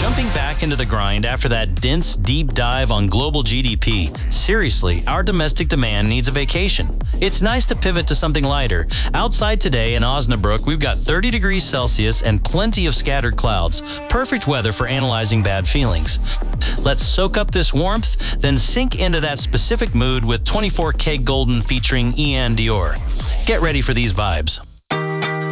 Jumping back into the grind after that dense, deep dive on global GDP. Seriously, our domestic demand needs a vacation. It's nice to pivot to something lighter. Outside today in Osnabrück, we've got 30 degrees Celsius and plenty of scattered clouds. Perfect weather for analyzing bad feelings. Let's soak up this warmth, then sink into that specific mood with 24K Golden featuring Ian Dior. Get ready for these vibes.